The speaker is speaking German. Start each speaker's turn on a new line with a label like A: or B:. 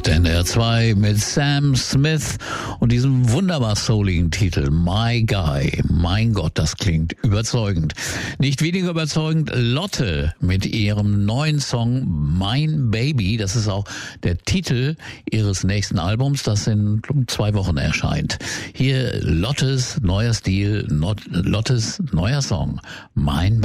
A: NDR 2 mit Sam Smith und diesem wunderbar souligen Titel My Guy. Mein Gott, das klingt überzeugend. Nicht weniger überzeugend Lotte mit ihrem neuen Song Mein Baby. Das ist auch der Titel ihres nächsten Albums, das in 2 Wochen erscheint. Hier Lottes neuer Stil, Lottes neuer Song Mein Baby.